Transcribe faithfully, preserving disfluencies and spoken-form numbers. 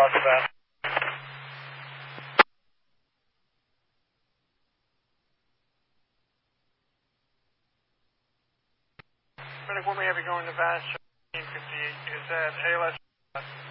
Copy that. Medic, when we have you going to Vash fifteen fifty-eight, is that A L S?